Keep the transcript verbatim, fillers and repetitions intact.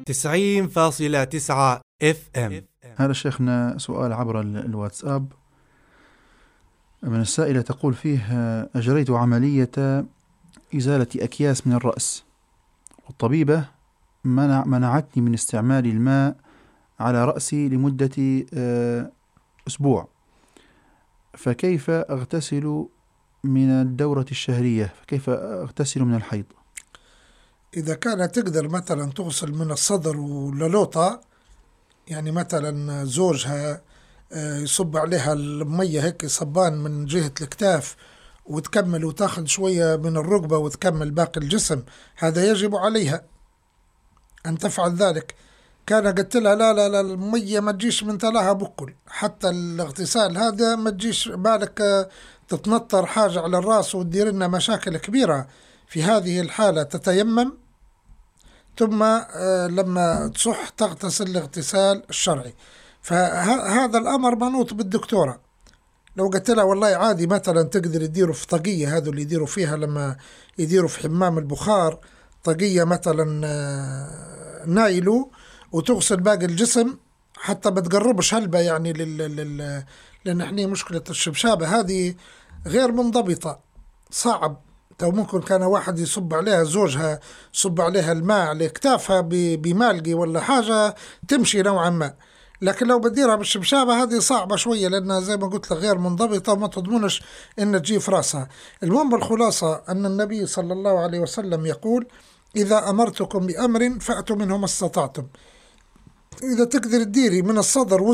تسعين فاصلة تسعة اف ام. هذا شيخنا سؤال عبر الواتساب من السائلة، تقول فيه: أجريت عملية إزالة أكياس من الرأس، والطبيبة منع منعتني من استعمال الماء على رأسي لمدة أسبوع، فكيف أغتسل من الدورة الشهرية؟ فكيف أغتسل من الحيض؟ إذا كانت تقدر مثلا تغسل من الصدر وللوطة، يعني مثلا زوجها يصب عليها المية هيك صبان من جهة الكتاف وتكمل وتاخذ شوية من الركبة وتكمل باقي الجسم، هذا يجب عليها أن تفعل ذلك. كان قلت لها لا لا لا المية ما تجيش من تلاها بكل، حتى الاغتسال هذا ما تجيش بالك تتنطر حاجة على الرأس وتدير لنا مشاكل كبيرة. في هذه الحالة تتيمم، ثم لما تصح تغتسل الاغتسال الشرعي. فهذا الأمر منوط بالدكتورة. لو قلت لها والله عادي مثلا تقدر يديروا في طاقية، هذا اللي يديروا فيها لما يديروا في حمام البخار، طاقية مثلا نايلو، وتغسل باقي الجسم حتى بتقربش هلبة يعني لل... لل... لأن احنا مشكلة الشبشابة هذه غير منضبطة، صعب. تو ممكن كان واحد يصب عليها، زوجها يصب عليها الماء على كتافها بمالقي ولا حاجة تمشي نوعا ما، لكن لو بديرها بالشبشابة هذه صعبة شوية، لأنها زي ما قلت لك غير منضبطة وما تضمنش إن تجي في راسها. المهم الخلاصة أن النبي صلى الله عليه وسلم يقول: إذا أمرتكم بأمر فأتوا منه ما استطعتم. إذا تقدر تديري من الصدر